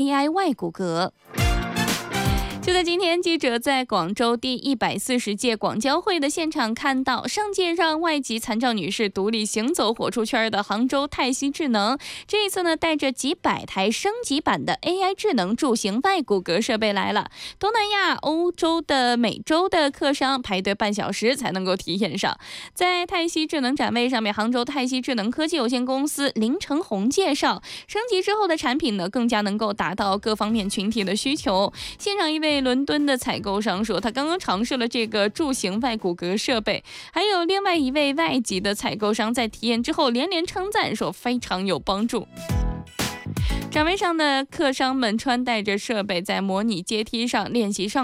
AI 外骨骼。就在今天，记者在广州第140届广交会的现场看到，上届让外籍残障女士独立行走火出圈的杭州泰熙智能，这一次呢，带着几百台升级版的 AI 智能助行外骨骼设备来了。东南亚、欧洲的、美洲的客商排队半小时才能够体验上。在泰熙智能展位上面，杭州泰熙智能科技有限公司林成红介绍，升级之后的产品呢，更加能够达到各方面群体的需求。现场一位伦敦的采购商说，他刚刚尝试了这个助行外骨骼设备，还有另外一位外籍的采购商在体验之后连连称赞，说非常有帮助。展位上的客商们穿戴着设备，在模拟阶梯上练习上